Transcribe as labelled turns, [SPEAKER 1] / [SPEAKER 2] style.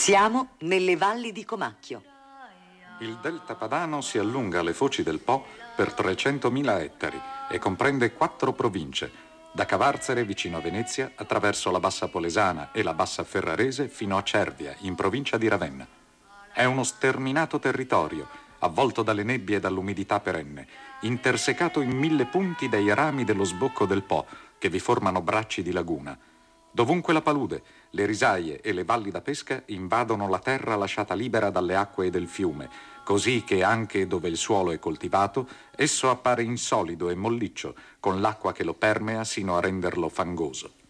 [SPEAKER 1] Siamo nelle valli di Comacchio.
[SPEAKER 2] Il delta padano si allunga alle foci del Po per 300.000 ettari e comprende 4 province, da Cavarzere vicino a Venezia, attraverso la Bassa Polesana e la Bassa Ferrarese fino a Cervia, in provincia di Ravenna. È uno sterminato territorio, avvolto dalle nebbie e dall'umidità perenne, intersecato in 1000 punti dai rami dello sbocco del Po, che vi formano bracci di laguna. Dovunque la palude, le risaie e le valli da pesca invadono la terra lasciata libera dalle acque del fiume, così che anche dove il suolo è coltivato, esso appare insolido e molliccio, con l'acqua che lo permea sino a renderlo fangoso.